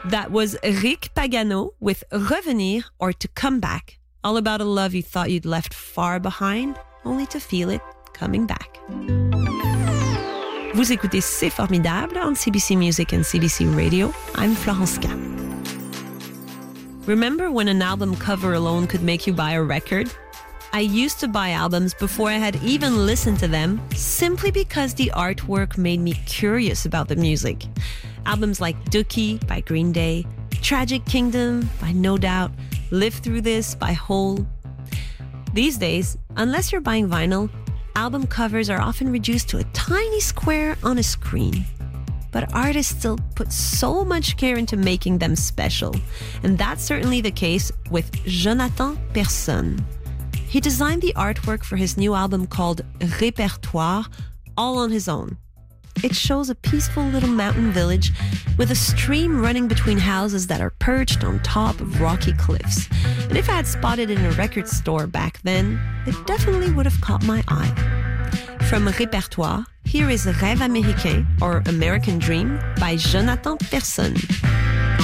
That was Rick Pagano with Revenir or To Come Back, all about a love you thought you'd left far behind, only to feel it coming back. Vous écoutez C'est Formidable on CBC Music and CBC Radio. I'm Florence K. Remember when an album cover alone could make you buy a record? I used to buy albums before I had even listened to them, simply because the artwork made me curious about the music. Albums like Dookie by Green Day, Tragic Kingdom by No Doubt, Live Through This by Hole. These days, unless you're buying vinyl, album covers are often reduced to a tiny square on a screen. But artists still put so much care into making them special. And that's certainly the case with Jonathan Persson. He designed the artwork for his new album called Répertoire all on his own. It shows a peaceful little mountain village with a stream running between houses that are perched on top of rocky cliffs. And if I had spotted it in a record store back then, it definitely would have caught my eye. From Répertoire, here is Rêve Américain, or American Dream, by Jonathan Persson.